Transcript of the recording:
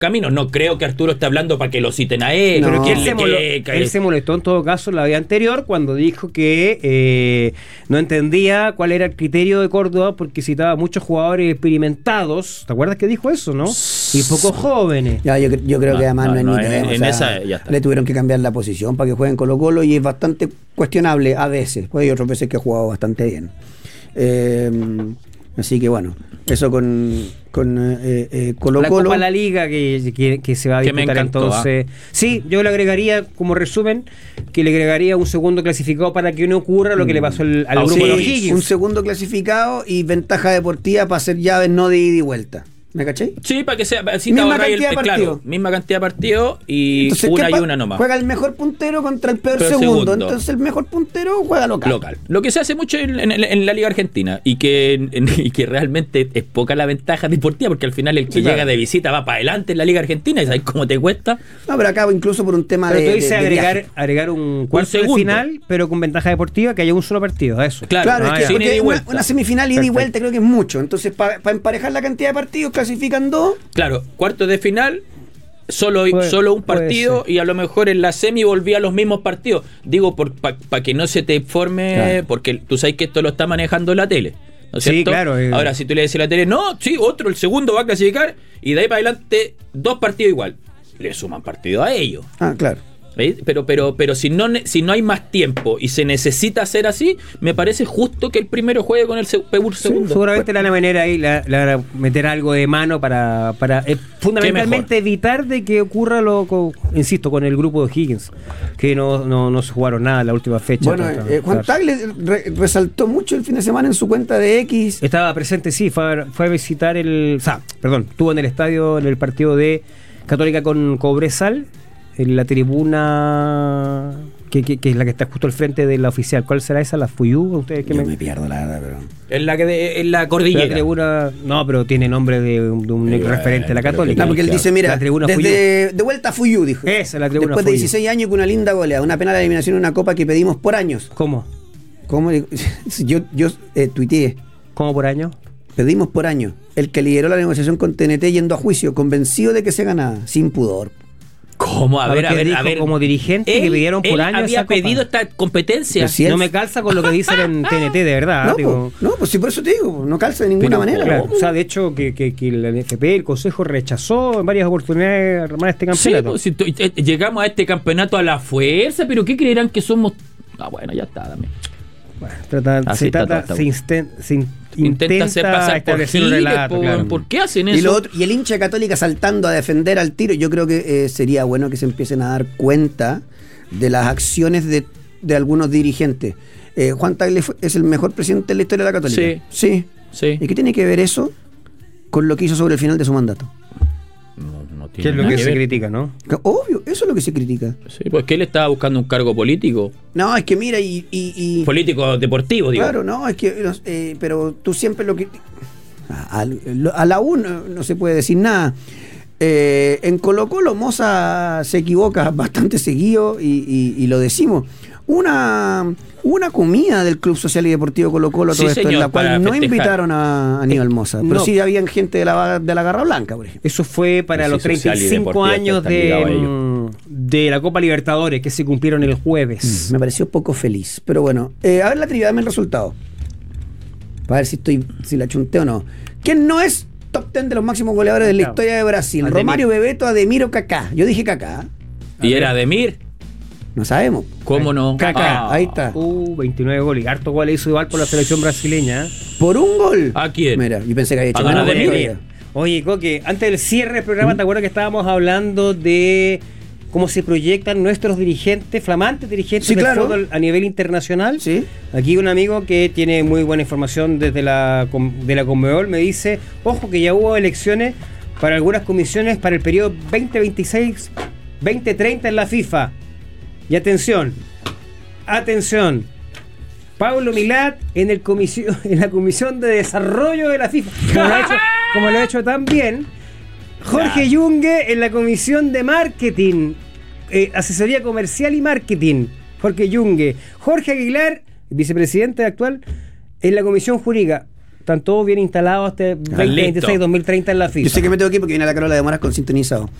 caminos. No creo que Arturo esté hablando para que lo citen a él. No. Pero que Él se molestó en todo caso en la vez anterior cuando dijo que no entendía cuál era el criterio de Córdoba porque citaba muchos jugadores experimentados. ¿Te acuerdas que dijo eso, no? Y pocos jóvenes. Ya, yo creo que además no es ni tema, en esa ya está. Le tuvieron que cambiar la posición para que jueguen Colo-Colo y es bastante cuestionable a veces. Pues hay otras veces que ha jugado bastante bien. Así que bueno, eso con Colo-Colo. La Copa de la Liga que se va a disputar entonces. Sí, yo le agregaría, como resumen, que le agregaría un segundo clasificado para que no ocurra lo que le pasó al grupo de los Higgins. Un segundo clasificado y ventaja deportiva para hacer llaves no de ida y vuelta. ¿Me caché? Sí, para que sea así misma cantidad de partidos. Claro, misma cantidad de partidos y entonces, una y una nomás. Juega el mejor puntero contra el peor segundo. Entonces el mejor puntero juega local. Lo que se hace mucho en la Liga Argentina y que realmente es poca la ventaja deportiva porque al final el que llega de visita va para adelante en la Liga Argentina y sabes cómo te cuesta. No, pero acá incluso por un tema pero de. Pero tú dices agregar un cuarto de final, pero con ventaja deportiva, que haya un solo partido. Eso. Claro, es que porque una semifinal ida y vuelta creo que es mucho. Entonces, para emparejar la cantidad de partidos, clasifican 2. Claro, cuartos de final, solo un partido y a lo mejor en la semi volvía a los mismos partidos. Digo, para que no se te forme, porque tú sabes que esto lo está manejando la tele, ¿no es cierto? Claro. Ahora, si tú le decís a la tele, no, sí, el segundo va a clasificar y de ahí para adelante 2 partidos igual. Le suman partido a ellos. Claro. ¿Veis? Pero si no hay más tiempo y se necesita hacer así, me parece justo que el primero juegue con el segundo. Seguramente le van a meter ahí, le van a meter algo de mano para fundamentalmente evitar de que ocurra insisto, con el grupo de Higgins, que no se jugaron nada en la última fecha. Bueno, Juan Tagle resaltó mucho el fin de semana en su cuenta de X. Estaba presente, sí, fue a visitar estuvo en el estadio en el partido de Católica con Cobresal, en la tribuna que es la que está justo al frente de la oficial. ¿Cuál será esa? ¿La Fuyú? ¿Ustedes Yo me pierdo la verdad, pero... En la cordillera. La tribuna, no, pero tiene nombre de un referente de la Católica. No, porque él dice, mira, de vuelta a Fuyú, dijo. Esa es la tribuna Después de 16 años con una linda goleada, una pena la eliminación de una copa que pedimos por años. ¿Cómo? Yo tuiteé. ¿Cómo por año? Pedimos por año. El que lideró la negociación con TNT yendo a juicio, convencido de que se ganaba, sin pudor. ¿Cómo? A ver. Como dirigente que pidieron por año. Había pedido esta competencia. No me calza con lo que dicen en TNT, de verdad. Pues sí, por eso te digo, no calza de ninguna manera. Claro, o sea, de hecho, que el NFP, el Consejo, rechazó en varias oportunidades armar este campeonato. Sí, pues, llegamos a este campeonato a la fuerza, pero ¿qué creerán que somos? Bueno, ya está también. Bueno, se intenta hacer pasar por establecer un relato, claro. ¿Por qué hacen eso? Y el hincha Católica saltando a defender al tiro. Yo creo que sería bueno que se empiecen a dar cuenta de las acciones de algunos dirigentes. Juan Tagle es el mejor presidente de la historia de la Católica. Sí. ¿Y qué tiene que ver eso con lo que hizo sobre el final de su mandato? ¿Qué es lo que se critica, no? Obvio, eso es lo que se critica. Sí, pues que él estaba buscando un cargo político. No, es que mira y político deportivo, digo. Claro, no, es que pero tú siempre lo que a la U no se puede decir nada. En Colo-Colo Moza se equivoca bastante seguido y lo decimos. Una comida del Club Social y Deportivo Colo-Colo, todo esto, en la cual no invitaron a Aníbal Moza, pero sí habían gente de la Garra Blanca, por ejemplo. Eso fue para los 35 años de la Copa Libertadores, que se cumplieron el jueves. Me pareció poco feliz, pero bueno. A ver la trivia, dame el resultado. Para ver si la chunté o no. ¿Quién no es top 10 de los máximos goleadores de la historia de Brasil? Ademir. Romario, Bebeto, Ademir o Kaká. Yo dije Kaká. ¿Y era Ademir? No sabemos. ¿Cómo no? Kaká, ahí está. 29 goles. Harto goles hizo igual por la selección brasileña. ¿Por un gol? ¿A quién? Mira, yo pensé que había hecho ¿A menos. Oye, Coque, antes del cierre del programa, ¿te acuerdas que estábamos hablando de cómo se proyectan nuestros dirigentes, flamantes dirigentes del fútbol a nivel internacional? Sí. Aquí un amigo que tiene muy buena información desde la Conmebol me dice, ojo que ya hubo elecciones para algunas comisiones para el periodo 2026-2030 en la FIFA. Y atención, Pablo Milat en la comisión de desarrollo de la FIFA, como lo ha hecho tan bien. Jorge Yungue en la comisión de marketing, asesoría comercial y marketing. Jorge Yungue. Jorge Aguilar, vicepresidente actual, en la comisión jurídica. están todos bien instalados hasta 2026, 2030 en la FIFA. Yo sé que me tengo que ir porque viene la Carola de Moras con Sintonizado.